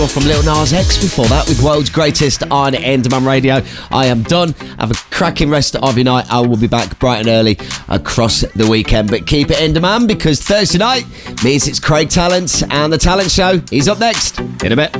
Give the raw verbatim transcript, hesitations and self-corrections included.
From Lil Nas X before that with World's Greatest on Enderman Radio. I am done. Have a cracking rest of your night. I will be back bright and early across the weekend. But keep it Enderman, because Thursday night means it's Craig Talent, and the Talent Show is up next in a bit.